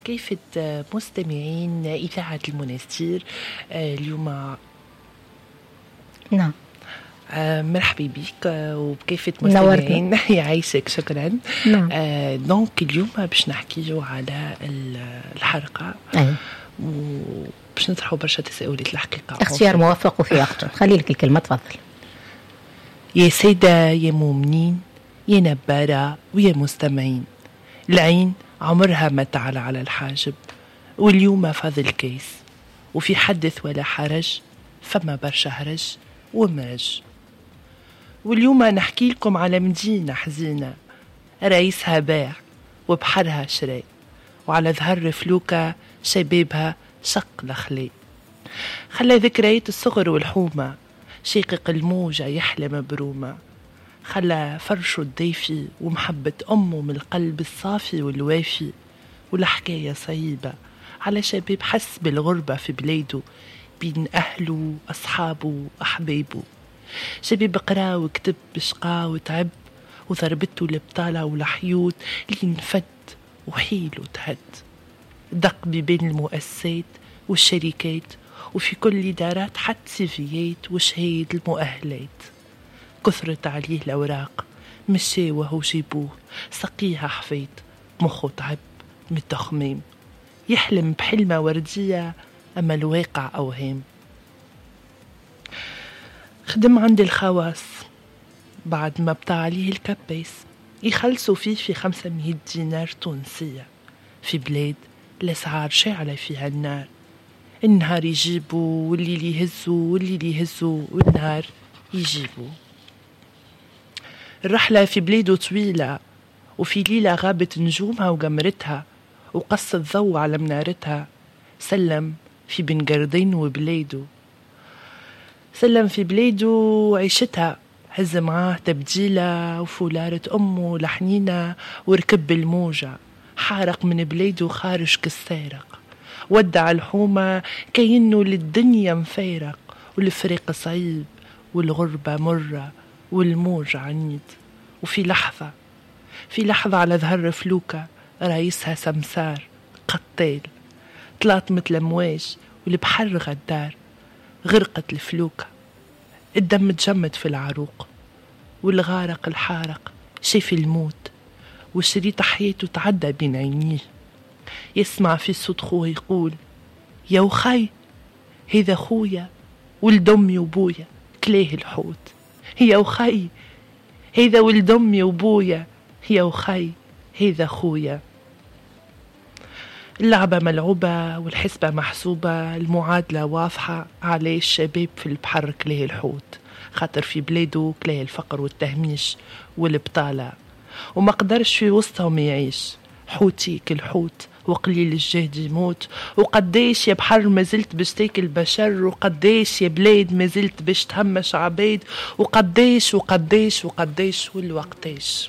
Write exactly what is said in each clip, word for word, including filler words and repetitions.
كيف مستمعين إذاعة المنستير اليوم؟ نعم. مرحبا بك وبكيفة مستمعين. يعيشك، شكرا. نعم. آه دونك اليوم باش نحكيو على الحرقة. أي. وباش نطرحوا برشا تساؤلات الحقيقة. اختيار موفق وفي وقته. خلي لك الكلمة، تفضل. يا سادة يا مؤمنين يا نبارة ويا مستمعين، العين عمرها ما تعلى على الحاجب، واليوم فاضل كيس وفي حدث ولا حرج، فما برشا هرج ومرج. واليوم نحكي لكم على مدينة حزينة رئيسها باع وبحرها شراء، وعلى ظهر فلوكة شبابها شق لخلي، خلى ذكريات الصغر والحومة شيقق الموجة يحلم برومة، خلى فرشه الدافي ومحبة أمه من القلب الصافي والوافي، والحكاية صعيبة على شباب حس بالغربة في بلاده بين أهله أصحابه أحبابه، شباب قرا وكتب بشقا وتعب وضربته البطالة والحيوت اللي نفد وحيله تهد، دق بين المؤسسات والشركات وفي كل إدارات حتى سيفيات وشهيد المؤهلات، كثرت عليه الأوراق مشي وهو جيبوه سقيها حفيد مخه تعب من التخميم، يحلم بحلمة وردية أما الواقع أوهام. خدم عند الخواص بعد ما بطاع عليه الكبيس، يخلصوا فيه في خمسمية دينار تونسية في بلاد الأسعار شاعلة فيها النار، النهار يجيبوا والليل يهزوا والليل يهزوا والنهار يجيبوا. الرحلة في بلاده طويلة وفي ليلة غابت نجومها وقمرتها وقص الضوء على منارتها، سلم في بن قردين وبلاده، سلم في بلاده وعيشتها، هز معاه تبديلة وفولارة أمه لحنينة وركب الموجة، حارق من بلاده خارج كالسارق، ودع الحومة كأنه للدنيا مفارق، والفريق صعيب والغربة مرة والموج عنيد. وفي لحظة في لحظة على ظهر فلوكة رئيسها سمسار قتال، طلعت مثل امواج والبحر غدار، غرقت الفلوكة، الدم تجمد في العروق، والغارق الحارق شاف الموت، وشريط حياته تعدى بين عينيه، يسمع في صوت خوه يقول يا وخي هذا خويا ولد امي وبويا تلاه الحوت، يا وخي هذا ولد امي وبويا، يا وخي هذا خويا. اللعبة ملعوبة والحسبة محسوبة، المعادلة واضحة، عليه الشباب في البحر كلاه الحوت، خاطر في بلاده كلاه الفقر والتهميش والبطالة، وما قدرش في وسطهم يعيش، حوتي كالحوت وقليل الجهد يموت، وقديش يا بحر ما زلت باش تاكل بشر، وقديش يا بلاد ما زلت باش تهمش عبيد، وقديش وقديش وقديش والوقتاش.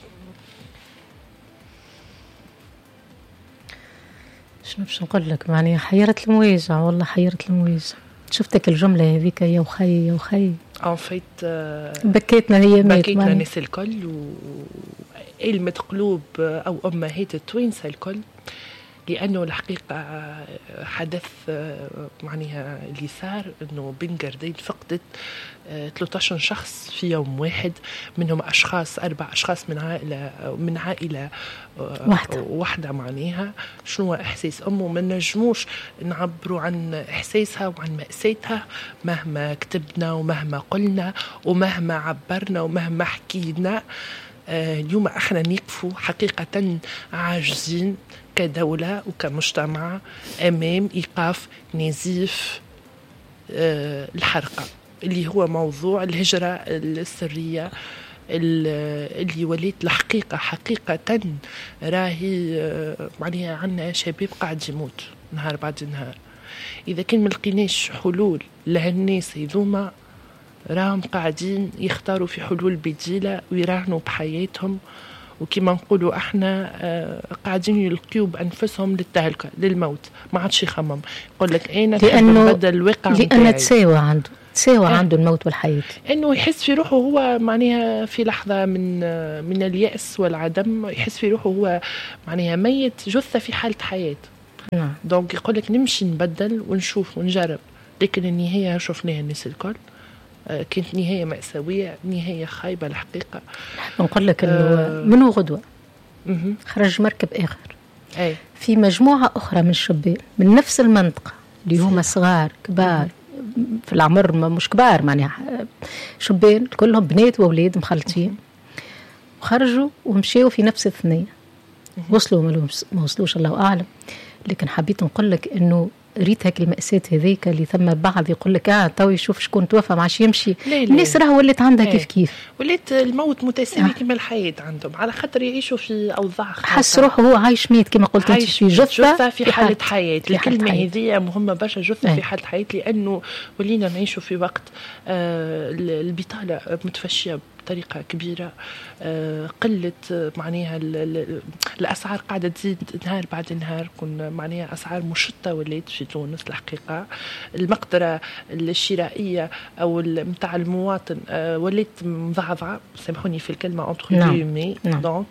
شنو باش نقول لك؟ معني حيرت المواجع، والله حيرت المواجع. شفتك الجملة هذيك يا وخي يا وخي، ان فيت بكيتنا هي بكيتنا الناس الكل وإلمة قلوب او امهات التوانسه الكل، لأنه الحقيقة حدث معناها اللي صار أنه بن قردين فقدت ثلاثة عشر شخص في يوم واحد، منهم أشخاص أربع أشخاص من عائلة من عائلة واحدة, واحدة معناها. شنو إحساس أمه؟ ما نجموش نعبروا عن إحساسها وعن مأساتها مهما كتبنا ومهما قلنا ومهما عبرنا ومهما حكينا. آه اليوم احنا نقفوا حقيقة عاجزين كدولة وكمجتمع أمام إيقاف نزيف آه الحرقة اللي هو موضوع الهجرة السرية اللي وليت الحقيقة حقيقة راهي آه معناها عنا شباب قاعد يموت نهار بعد نهار. إذا كان ملقيناش حلول لهالناس هذوما راهم قاعدين يختاروا في حلول بديلة ويراهنوا بحياتهم، وكما نقولوا احنا آه قاعدين يلقيوا بانفسهم للتهلكه للموت، ما عادش يخمم يقول لك انا نحب نبدل الواقع لانه تساوى عنده تساوى آه. عنده الموت والحياه، انه يحس في روحه هو معناها في لحظه من من اليأس والعدم، يحس في روحه هو معناها ميت جثه في حاله حياه. نعم. دونك يقول لك نمشي نبدل ونشوف ونجرب، لكن النهاية شفناها الناس الكل كانت نهاية مأساوية، نهاية خايبة الحقيقة. نقول لك انه آه منو غدوة م- خرج مركب آخر أي. في مجموعة أخرى من الشبان من نفس المنطقة اللي هم صغار كبار م- في العمر مش كبار، معناها شبان كلهم بنات وأولاد مخلطين، وخرجوا ومشيوا في نفس الثنية. وصلوا ما وصلوش الله أعلم، لكن حبيت نقول لك إنه ريت هيك المأساة هذيك اللي ثم بعض يقول لك اه تو يشوف شكون توفى معاش يمشي. الناس راه ولات عندها كيف كيف، ولات الموت متساوي آه. كما الحياة عندهم، على خاطر يعيشوا في أوضاع خاصة. حس روحه هو عايش ميت كما قلت انت، في جثة, جثة في, في حالة حياة. الكلمة هذه مهمة برشا، جثة آه. في حالة حياة، لأنه ولينا نعيشوا في وقت آه البطالة متفشية بطريقة كبيرة، آه قلة آه معناها الأسعار قاعدة تزيد نهار بعد نهار، كنا معناها أسعار مشتة ولات في تونس الحقيقة. المقدرة الشرائية أو متاع المواطن آه ولات مضعضعة، سامحوني في الكلمة أنتر غيومي. دونك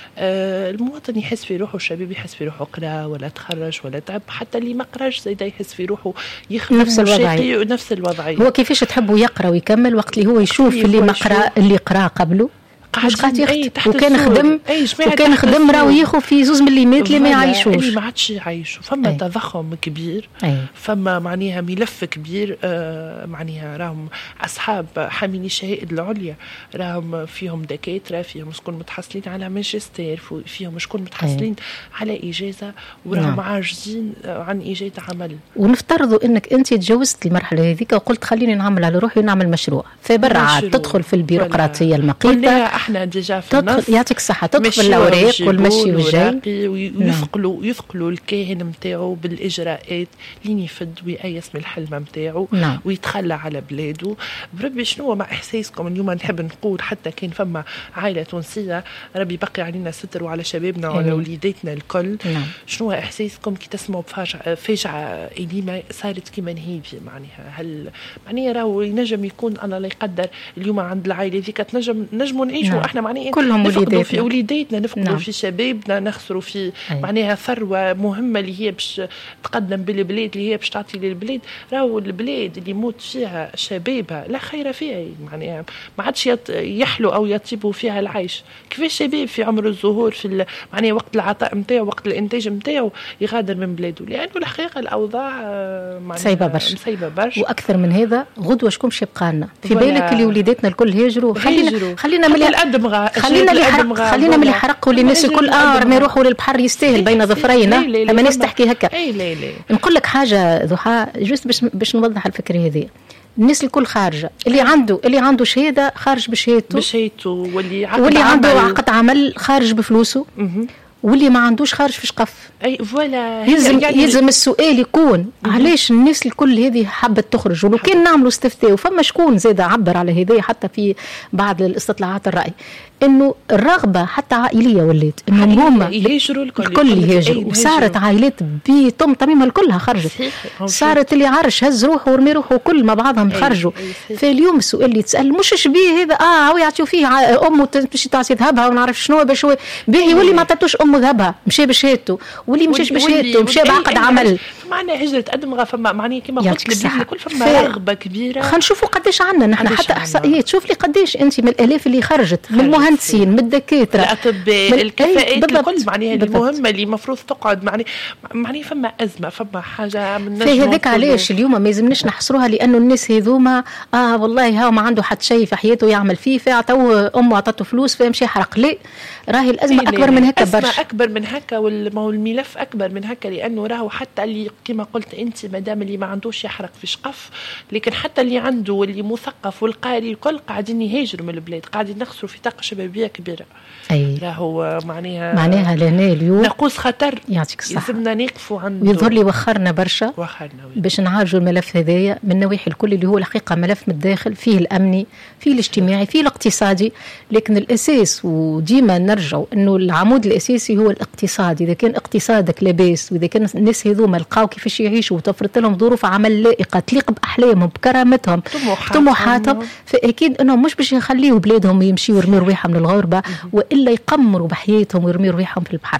آه المواطن يحس في روحه، الشباب يحس في روحه قرا ولا تخرج ولا تعب، حتى اللي ما قراش زيدا يحس في روحه يخدم نفس الوضعية. نفس الوضعية. هو كيفاش تحبه يقرأ ويكمل وقت اللي هو يشوف اللي ما قرأ اللي قرأ قبله مش قاعد يخدم، وكان خدم وكان خدم راهو ياخذ في زوز مليمات اللي ما يعيشوش، اللي ما عادش يعيشوا. فما أي. تضخم كبير أي. فما معناها ملف كبير آه معناها راهم أصحاب حاملين الشهائد العليا، راهم فيهم دكاترة، فيهم شكون متحصلين على ماجستير، فيهم شكون متحصلين أي. على إجازة، وراهم نعم. عاجزين عن إيجاد عمل. ونفترضوا أنك أنت تجاوزت المرحلة هذيك وقلت خليني نعمل على روحي ونعمل مشروع، فبرع تدخل في البيروقراطية المقيتة. احنا ديجا في النص يعطيك الصحة تدخل في الأوراق والمشي والجاي، ويثقلوا يثقلوا الكاهن متاعه بالإجراءات لين يفد ويأيس من الحلمة متاعه نعم. ويتخلى على بلاده. بربي شنو مع إحساسكم اليوم؟ نحب نقول حتى كان فما عائلة تونسية ربي بقي علينا ستر وعلى شبابنا وعلى وليداتنا الكل نعم. شنو إحساسكم كي تسمعوا بفاجعة فاجعة إليمة صارت كما هذه؟ معناها هل معناها راهو ينجم يكون الله لا يقدر اليوم عند العائلة ذيك تنجم نجموا نعيشوا نعم. احنا معناها كلهم نفقدوا في وليداتنا، نفقدوا نعم. في شبابنا، نخسروا في أي. معناها ثروة مهمة اللي هي باش تقدم بالبلاد، اللي هي باش تعطي للبلاد. راهو البلاد اللي يموت فيها شبابها لا خير فيها، معناها ما عادش يحلو او يطيبوا فيها العيش. كيفاش شباب في عمر الزهور في معناها وقت العطاء نتاعو وقت الانتاج نتاعو يغادر من بلاده؟ لانه الحقيقة الاوضاع مسيبة برشا مسيبة برشا. واكثر من هذا غدوة شكون باش يبقى لنا في بالك اللي وليداتنا الكل هاجروا؟ خلينا خلينا ملي الأدمغة خلينا اللي حرق خلينا من اللي حرقوا للناس الكل اه ما يروحوا للبحر يستاهل بين ظفرين. لما الناس تحكي هكا نقول لك حاجه ضحى جست باش باش نوضح الفكره هذه. الناس الكل خارجه، اللي عنده اللي عنده شهاده خارج بشهادته بشهادته، واللي عقد واللي عمل. عنده عقد عمل خارج بفلوسه، واللي ما عندوش خارج في شقف. اي فوالا يلزم يعني يلزم السؤال يكون مم. علاش الناس الكل هذه حابه تخرج؟ ولو كان نعملوا استفتاء وفما شكون زاد عبر على هذه حتى في بعض الاستطلاعات الرأي، انه الرغبه حتى عائليه ولات انه هما يهاجروا الكل الكل يهاجروا، وصارت عائلات بطم طميمه الكلها خرجت، صارت اللي عرش هز روحه ورمي روحه كل ما بعضهم خرجوا. فاليوم السؤال اللي تسال مش شبيه هذا اه ويعطيو فيه امه تمشي تعطي ذهبها ونعرف شنو باش هو باهي، واللي ما عطاتوش امه ذهبها مشى بشهادته، واللي مشاش بشهادته مشى بعقد عمل. معناها هجرة أدمغة فما معناها كما قلت لك الكل فما رغبة كبيرة. خلينا نشوفوا قداش عندنا نحن حتى إحصائيات. شوف لي قداش أنت من الآلاف اللي خرجت من المهندسين من الدكاترة الأطباء الكفاءات الكل معناها المهمة اللي مفروض تقعد معناها معناها فما أزمة فما حاجة من في هذاك. علاش اليوم ما يلزمناش نحصروها؟ لأنه الناس هذوما آه والله ها ما عنده حد شيء في حياته يعمل فيه فعطوه أمه عطته فلوس فيمشي يحرق. ليه راهي الأزمة أكبر من هكا برشا، أكبر من هكا، والملف أكبر من هكا. لأنه راهو حتى اللي كما قلت أنت مدام اللي ما عندوش يحرق في شقف، لكن حتى اللي عنده واللي مثقف والقاري الكل قاعدين يهاجروا من البلاد، قاعدين نخسروا في طاقة شبابية كبيرة. أي راهو معناها معناها لهنا اليوم ناقوس خطر يعطيك الصحة يلزمنا نقفوا عنده. ويظهر لي وخرنا برشا وخرنا باش نعالجوا الملف هذايا من نواحي الكل، اللي هو الحقيقة ملف من الداخل، فيه الأمني فيه الاجتماعي فيه الاقتصادي، لكن الأساس وديما نرجع إنه العمود الأساسي هو الاقتصاد. إذا كان اقتصادك لاباس وإذا كان الناس هذوما لقاو كيفاش يعيشوا وتوفرت لهم ظروف عمل لائقة تليق بأحلامهم بكرامتهم طموحاتهم، فأكيد إنهم مش باش يخليوا بلادهم يمشيوا يرميوا رواحهم من الغربة وإلا يقمروا بحياتهم ويرميوا رواحهم في البحر.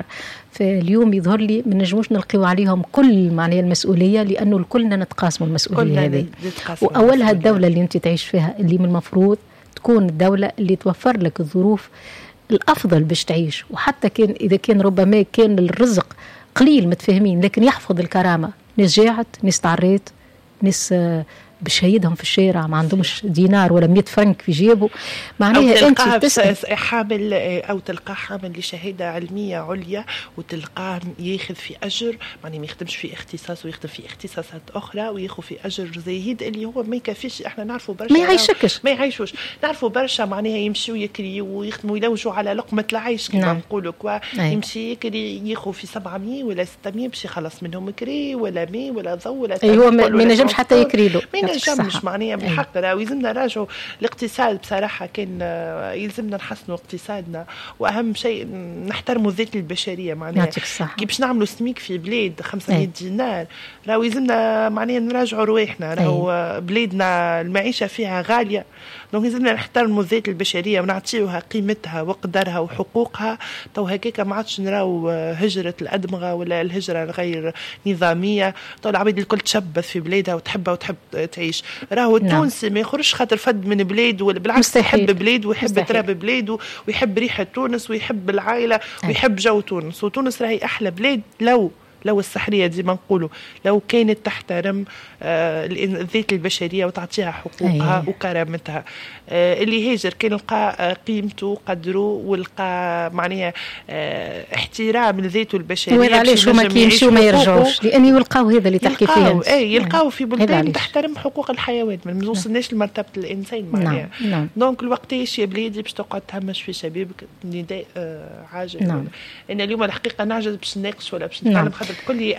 فاليوم يظهر لي ما نجموش نلقيو عليهم كل معناها المسؤولية، لأنه الكلنا نتقاسموا المسؤولية هذه. وأولها الدولة اللي أنت تعيش فيها، اللي من المفروض تكون الدولة اللي توفر لك الظروف الأفضل باش تعيش. وحتى كان إذا كان ربما كان الرزق قليل متفاهمين، لكن يحفظ الكرامة. ناس جاعت، ناس تعريت، ناس بشهيدهم في الشارع ما عندهمش دينار ولا مئة فرنك في جيبه، معناها انت تلقاه حامل او تلقاه حامل لشهاده علميه عليا وتلقاه ياخذ في اجر، يعني ما يخدمش في اختصاص ويخدم في اختصاصات اخرى وياخذ في اجر زايد اللي هو ما يكفيش. احنا نعرفوا برشا ما يعيشكش ما يعيشوش، نعرفوا برشا معناها يمشوا يكري ويخدموا يلوجوا على لقمه العيش كما نقولوا كوا، يمشي يكري ياخذ في سبعمية ولا ستمية باش يخلص منهم كري ولا ماء ولا ضوء ولا ايوه ما نجمش حتى يكري له، مش معناها بالحق. راه يلزمنا نراجعوا الاقتصاد بصراحه، كان يلزمنا نحسنوا اقتصادنا، واهم شيء نحترموا الذات البشريه. معناها كي باش نعملوا سميك في بلاد خمسمية دينار، راه يلزمنا معناها نراجعوا رواحنا. راهو بلادنا المعيشه فيها غاليه، دونك يلزمنا نحترموا الذات البشريه ونعطيوها قيمتها وقدرها وحقوقها. تو هكاك ما عادش نراو هجره الادمغه ولا الهجره الغير نظاميه. تو العبيد الكل تشبث في بلادها وتحبها وتحب تعيش. راهو التونسي ما يخرجش خاطر فد من بلاد، ولا بالعكس يحب بلاد ويحب تراب بلاد ويحب ريحه تونس ويحب العائله ويحب جو تونس. وتونس راهي احلى بلاد لو لو السحرية دي ما نقولوا لو كانت تحترم آه الذات البشرية وتعطيها حقوقها أيه. وكرامتها. آه اللي هاجر كان لقى آه قيمته وقدره ولقى معناها آه احترام لذاته البشرية. وين علاش هما كيمشيو ما يرجعوش؟ لأن يلقاو هذا اللي تحكي فيه. ايه يلقاو في بلدان تحترم حقوق الحيوان، ما نوصلناش لمرتبة الإنسان معناها. نعم. نعم. دونك الوقتاش يا بلادي باش تقعد تهمش في شبابك؟ نداء آه عاجل. نعم. أنا اليوم الحقيقة نعجز باش نناقش ولا باش نتكلم خاطر بكل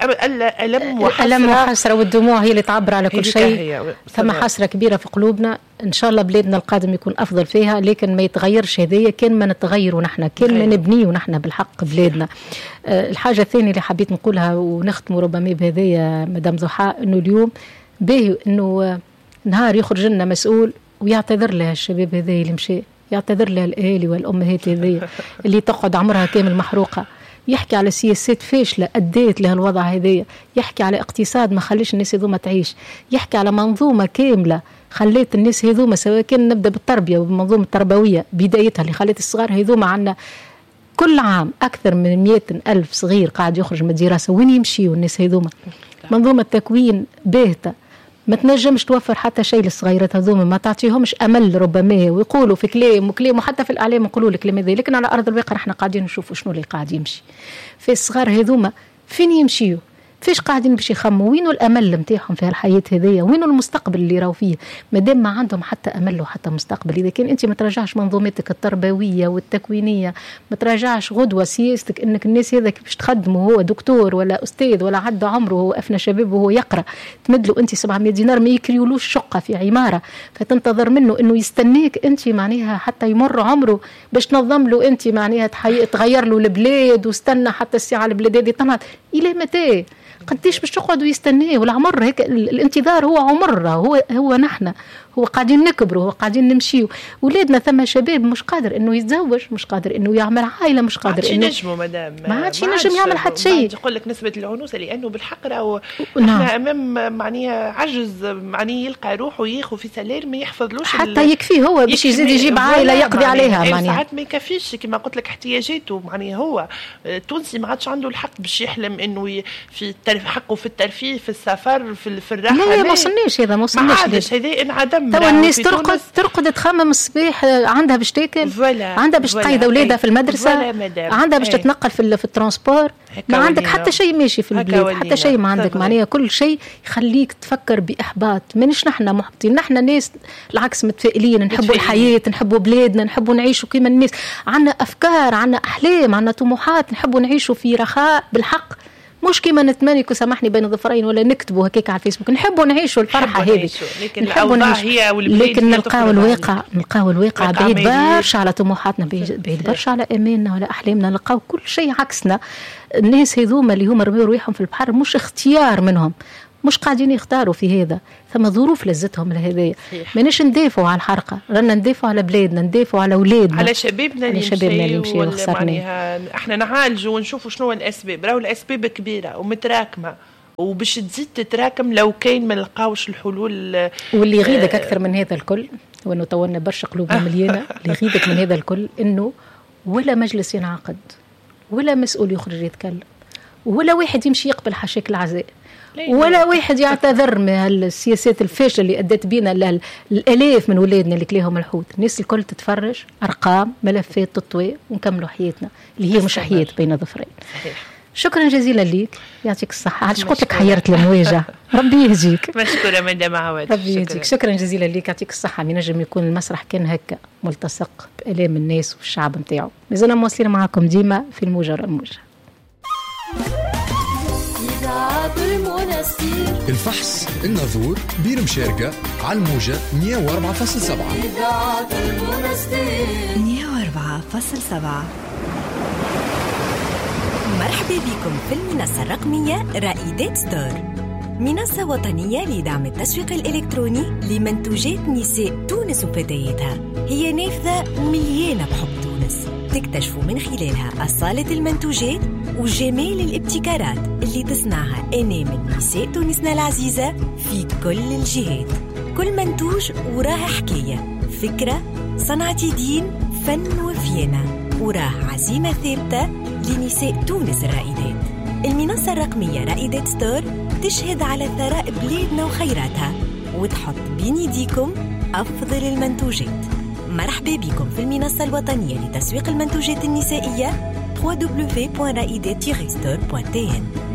ألم وحسرة. ألم وحسرة والدموع هي اللي تعبر على كل شيء. ثم حسرة كبيرة في قلوبنا. إن شاء الله بلادنا القادم يكون أفضل فيها، لكن ما يتغيرش هذية كان ما نتغيروا نحن، كان ما نبنيه نحن بالحق بلادنا. أه الحاجة الثانية اللي حبيت نقولها ونختم ربما بهذية مدام ضحى، إنه اليوم باهي إنه نهار يخرج لنا مسؤول ويعتذر لها الشباب هذي اللي مشي، يعتذر لها الأهالي والأمهات هذي اللي تقعد عمرها كامل محروقة، يحكي على سياسات فاشلة أديت لها الوضع هذايا، يحكي على اقتصاد ما خليش الناس هذوما تعيش، يحكي على منظومة كاملة خليت الناس هذوما، سواء كان نبدأ بالتربية وبالمنظومة التربوية بدايتها اللي خليت الصغار هذوما عنا كل عام أكثر من مئة ألف صغير قاعد يخرج من الدراسة. وين يمشيوا الناس هذوما؟ منظومة تكوين باهتة ما تنجمش توفر حتى شيء للصغيرات هذوما، ما تعطيهمش امل ربما، ويقولوا في كلام وكلام وحتى في الاعلام يقولوا الكلام هذا، لكن على ارض الواقع احنا قاعدين نشوفوا شنو اللي قاعد يمشي في الصغار هذوما. فين يمشيوا؟ فيش قاعدين باش يخموا؟ وينو الامل نتاعهم في الحياه هذيا؟ وينو المستقبل اللي راو فيه؟ مادام ما عندهم حتى امل وحتى مستقبل، اذا كان انت ما تراجعش منظومتك التربويه والتكوينيه، ما تراجعش غدوه سياستك انك الناس هذا باش تخدمه هو دكتور ولا استاذ ولا عدى عمره هو افنى شباب وهو يقرا، تمدلو انت سبعمية دينار ما يكريولوش شقه في عماره، فتنتظر منه انه يستنيك انت معناها حتى يمر عمره باش تنظم له انت معناها تغير له البلاد، واستنى حتى الساعه البلاد هذه طلعت الى متى؟ قديش باش تقعدوا يستناه؟ والعمر هيك الانتظار هو عمر، هو هو نحن هو قاعدين نكبروا، هو قاعدين نمشيوا. ولادنا ثم شباب مش قادر انه يتزوج، مش قادر انه يعمل عائله، مش قادر انه ينجموا مدام ما عادش ينجم يعمل حتى شيء. يقول لك نسبه العنوسه لانه بالحق راهو احنا امام معنيه عجز، معنيه يلقى روحه ياخذ في سالير ما يحفظلوش حتى يكفيه هو باش يزيد يجيب عائله يقضي عليها، معنيه ساعات ما يكفيش كما قلت لك احتياجاته. معنيه هو التونسي ما عادش عنده الحق باش يحلم انه في حقه في الترفيه في السفر في, في الراحه. لا ما وصلناش هذا، ما وصلناش هذا انعدم. تو الناس ترقد ترقد تخمم الصباح، عندها باش تاكل، عندها باش تقيد اولادها في المدرسه، عندها باش تتنقل في في الترانسبور، ما عندك حتى شيء ماشي في البلاد، حتى شيء ما عندك. معناها كل شيء يخليك تفكر باحباط. مانيش نحن محبطين، نحن ناس العكس متفائلين، نحبوا الحياه، نحبوا بلادنا، نحبوا نعيشوا كيما الناس، عندنا افكار، عندنا احلام، عندنا طموحات، نحبوا نعيشوا في رخاء بالحق، مش كيما نتمنى سامحني بين الظفرين ولا نكتبوا هكيك على الفيسبوك. نحبوا نعيشوا الفرحه هذه، لكن الاوضاع هي لكن نلقاو الواقع نلقاو الواقع بعيد برشا على طموحاتنا، بعيد برشا على اماننا ولا احلامنا، نلقاو كل شيء عكسنا. الناس هذوما اللي هما رميوا روحهم في البحر مش اختيار منهم، مش قاعدين يختاروا في هذا، ثم ظروف لزتهم لهذايا. مانيش ندافعوا على الحرقة، رانا ندافعوا على بلادنا، ندافعوا على أولادنا، على شبابنا اللي يمشيوا وخسرنا. احنا نعالجوا ونشوفوا شنو الأسباب. راهو الأسباب كبيرة ومتراكمة وباش تزيد تتراكم لو كاين ما نلقاوش الحلول. واللي يغيدك أكثر من هذا الكل، وأنه طولنا برشا قلوبنا مليانة، اللي يغيدك من هذا الكل إنه ولا مجلس ينعقد، ولا مسؤول يخرج يتكلم، ولا واحد يمشي يقبل حشاك العزاء، ولا واحد يعتذر من السياسات الفاشلة اللي أدت بينا الآلاف من ولادنا اللي كليهم الحوت. الناس الكل تتفرج، أرقام، ملفات تطوي، ونكملوا حياتنا اللي هي مش حياة بين ظفرين. شكرا جزيلا ليك، يعطيك الصحة. عادش قلت لك حيرت المواجهة. ربي يهديك. مشكورة مدى معود. ربي يهديك. شكرا جزيلا ليك، يعطيك الصحة. من نجم يكون المسرح كان هكا ملتصق بآلام الناس والشعب متاعه. مازلنا مواصلين معكم ديما في الموجة الموجة. الفحص الناظور بير مشاركة على الموجة مية وأربعة فاصلة سبعة. مية وأربعة فاصلة سبعة. مرحبا بكم في المنصة الرقمية رائدات ستور، منصة وطنية لدعم التسويق الإلكتروني لمنتوجات نساء تونس وفتياتها. هي نافذة مليانة بحب تونس، تكتشفوا من خلالها أصالة المنتوجات وجمال الابتكارات اللي تصنعها أنامل نساء تونسنا العزيزة في كل الجهات. كل منتوج وراه حكاية، فكرة، صنعة يدين، فن وفينا، وراه عزيمة ثابتة لنساء تونس الرائدات. المنصة الرقمية رائدات ستور تشهد على ثراء بلادنا وخيراتها، وتحط بين يديكم أفضل المنتوجات. مرحبا بكم في المنصة الوطنية لتسويق المنتوجات النسائية دبليو دبليو دبليو دوت رائدات ستور دوت تي إن.